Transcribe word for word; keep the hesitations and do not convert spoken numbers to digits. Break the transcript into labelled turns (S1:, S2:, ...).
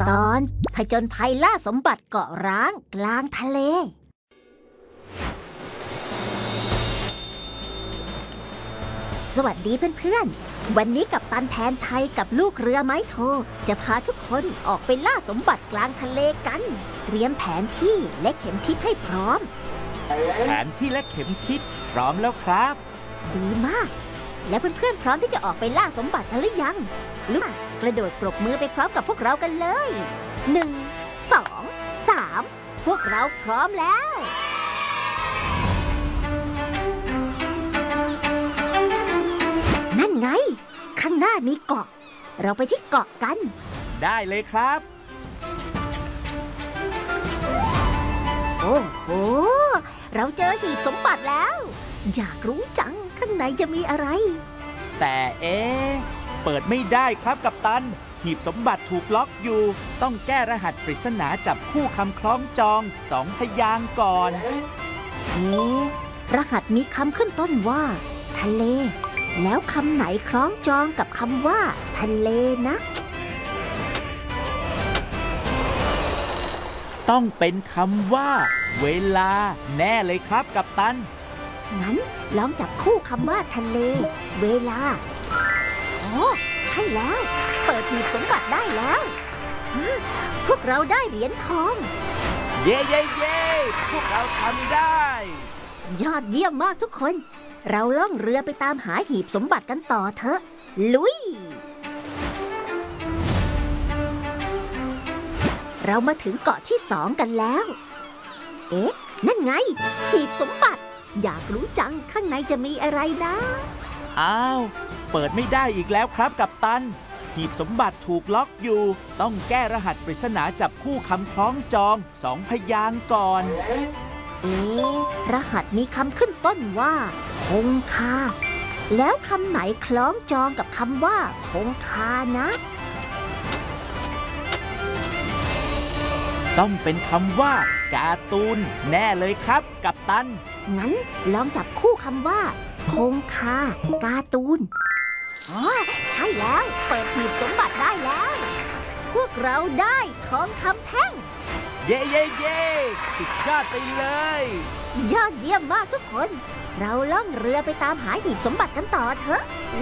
S1: ตอนผจญภัยล่าสมบัติเกาะร้างกลางทะเลสวัสดีเพื่อนๆวันนี้กัปตันแทนไทยกับลูกเรือไม้โทจะพาทุกคนออกไปล่าสมบัติกลางทะเลกันเตรียมแผนที่และเข็มทิศให้พร้อม
S2: แผนที่และเข็มทิศพร้อมแล้วครับ
S1: ดีมากและเพื่อนๆพร้อมที่จะออกไปล่าสมบัติกันหรือยังลุกกระโดดปรบมือไปพร้อมกับพวกเรากันเลยหนึ่ง สอง สามพวกเราพร้อมแล้วนั่นไงข้างหน้ามีเกาะเราไปที่เกาะกัน
S2: ได้เลยครับ
S1: โอ้โหเราเจอหีบสมบัติแล้วอยากรู้จังข้างในจะมีอะไร
S2: แต่เอ๊ะเปิดไม่ได้ครับกัปตันหีบสมบัติถูกล็อกอยู่ต้องแก้รหัสปริศนาจับคู่คำคล้องจองสองพยางค์ก่อน
S1: เอ๊ะรหัสมีคำขึ้นต้นว่าทะเลแล้วคำไหนคล้องจองกับคำว่าทะเลนะ
S2: ต้องเป็นคำว่าเวลาแน่เลยครับกัปตัน
S1: งั้นลองจับคู่คำว่าทะเลเวลาอ๋อใช่แล้วเปิดหีบสมบัติได้แล้วพวกเราได้เหรียญทอง
S2: เย้เย้เย้พวกเราทำได้
S1: ยอดเยี่ยมมากทุกคนเราล่องเรือไปตามหาหีบสมบัติกันต่อเถอะลุยเรามาถึงเกาะที่สองกันแล้วเอ๊ะนั่นไงหีบสมบัติอยากรู้จังข้างในจะมีอะไรนะ
S2: อ้าวเปิดไม่ได้อีกแล้วครับกัปตันหีบสมบัติถูกล็อกอยู่ต้องแก้รหัสปริศนาจับคู่คำคล้องจองสองพยางค์ก่อน
S1: เอ๊ะรหัสมีคำขึ้นต้นว่าคงคาแล้วคำไหนคล้องจองกับคำว่าคงคานะ
S2: ต้องเป็นคำว่าการ์ตูนแน่เลยครับกัปตัน
S1: งั้นลองจับคู่คำว่าคงคาการ์ตูนอ๋อใช่แล้วเปิดหีบสมบัติได้แล้วพวกเราได้ทองคำแท่ง
S2: เย้เย้เย้สุดยอดไปเลย
S1: ยอดเยี่ยมมากทุกคนเราล่องเรือไปตามหาหีบสมบัติกันต่อเถอะ